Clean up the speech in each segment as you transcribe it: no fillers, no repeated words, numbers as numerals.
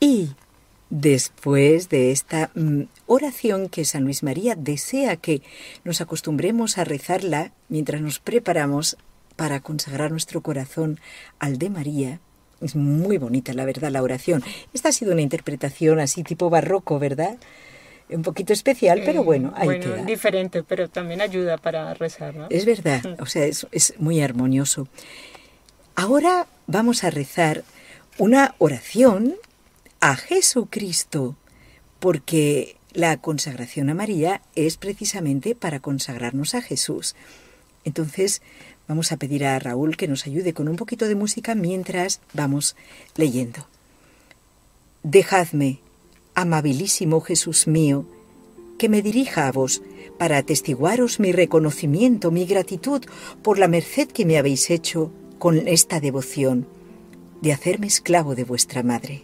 Y después de esta oración que San Luis María desea que nos acostumbremos a rezarla mientras nos preparamos para consagrar nuestro corazón al de María, es muy bonita, la verdad, la oración. Esta ha sido una interpretación así tipo barroco, ¿verdad? Un poquito especial, pero bueno, ahí queda. Diferente, pero también ayuda para rezar, ¿no? Es verdad, o sea, es muy armonioso. Ahora vamos a rezar una oración a Jesucristo, porque la consagración a María es precisamente para consagrarnos a Jesús. Entonces, vamos a pedir a Raúl que nos ayude con un poquito de música mientras vamos leyendo. Dejadme, amabilísimo Jesús mío, que me dirija a vos para atestiguaros mi reconocimiento, mi gratitud por la merced que me habéis hecho con esta devoción de hacerme esclavo de vuestra madre.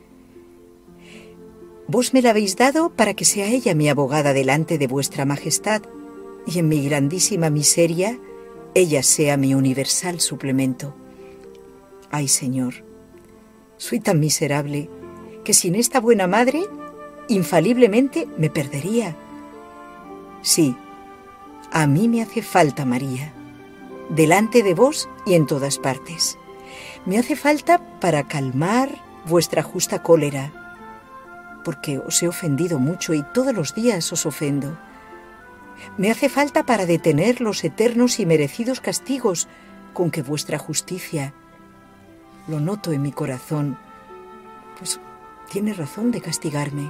Vos me la habéis dado para que sea ella mi abogada delante de vuestra majestad y en mi grandísima miseria ella sea mi universal suplemento. Ay, Señor, soy tan miserable que sin esta buena madre infaliblemente me perdería. Sí, a mí me hace falta María, delante de vos y en todas partes. Me hace falta para calmar vuestra justa cólera, porque os he ofendido mucho y todos los días os ofendo. Me hace falta para detener los eternos y merecidos castigos con que vuestra justicia, lo noto en mi corazón, pues tiene razón de castigarme.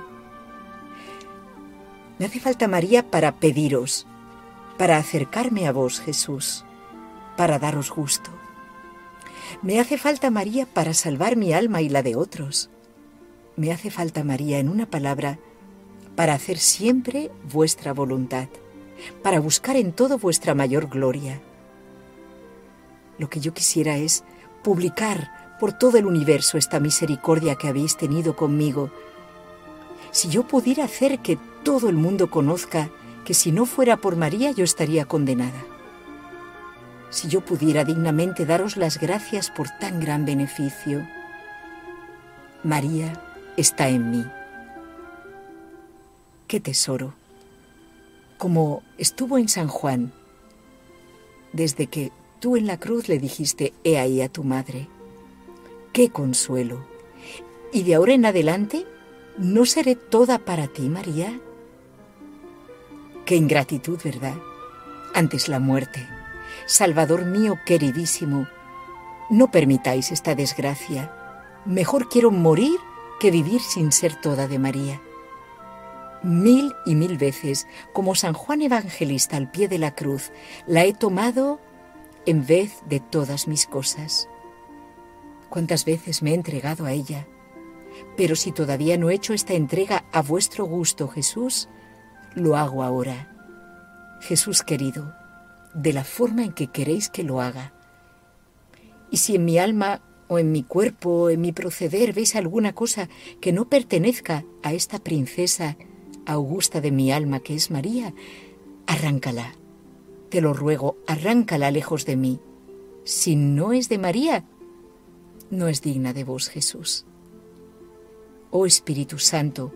Me hace falta María para pediros, para acercarme a vos, Jesús, para daros gusto. Me hace falta María para salvar mi alma y la de otros. Me hace falta María, en una palabra, para hacer siempre vuestra voluntad, para buscar en todo vuestra mayor gloria. Lo que yo quisiera es publicar por todo el universo esta misericordia que habéis tenido conmigo. Si yo pudiera hacer que todo el mundo conozca que si no fuera por María yo estaría condenada. Si yo pudiera dignamente daros las gracias por tan gran beneficio. María está en mí. ¡Qué tesoro! Como estuvo en San Juan, desde que tú en la cruz le dijiste, he ahí a tu madre. ¡Qué consuelo! Y de ahora en adelante, ¿no seré toda para ti, María? ¡Qué ingratitud, verdad! Antes la muerte. Salvador mío queridísimo, no permitáis esta desgracia. Mejor quiero morir que vivir sin ser toda de María. 1000 y 1000 veces, como San Juan Evangelista al pie de la cruz, la he tomado en vez de todas mis cosas. ¿Cuántas veces me he entregado a ella? Pero si todavía no he hecho esta entrega a vuestro gusto, Jesús, lo hago ahora. Jesús querido, de la forma en que queréis que lo haga. Y si en mi alma o en mi cuerpo o en mi proceder veis alguna cosa que no pertenezca a esta princesa augusta de mi alma que es María, arráncala. Te lo ruego, arráncala lejos de mí. Si no es de María, no es digna de vos, Jesús. Oh Espíritu Santo,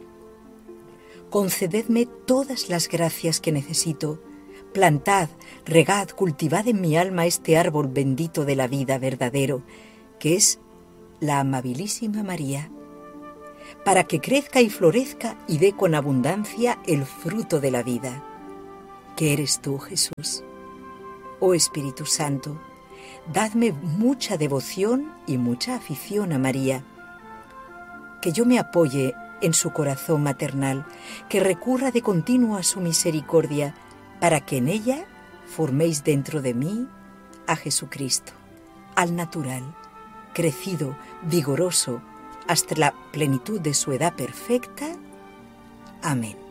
concededme todas las gracias que necesito. Plantad, regad, cultivad en mi alma este árbol bendito de la vida verdadero, que es la amabilísima María, para que crezca y florezca y dé con abundancia el fruto de la vida, que eres tú, Jesús. Oh Espíritu Santo, dadme mucha devoción y mucha afición a María, que yo me apoye en su corazón maternal, que recurra de continuo a su misericordia, para que en ella forméis dentro de mí a Jesucristo, al natural, crecido, vigoroso, hasta la plenitud de su edad perfecta. Amén.